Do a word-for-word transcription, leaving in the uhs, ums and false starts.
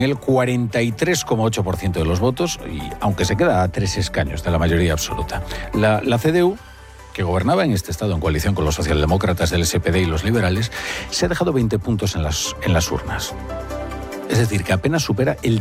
el cuarenta y tres coma ocho por ciento de los votos, y aunque se queda a tres escaños de la mayoría absoluta. La, la C D U, que gobernaba en este estado en coalición con los socialdemócratas del S P D y los liberales, se ha dejado veinte puntos en las, en las urnas. Es decir, que apenas supera el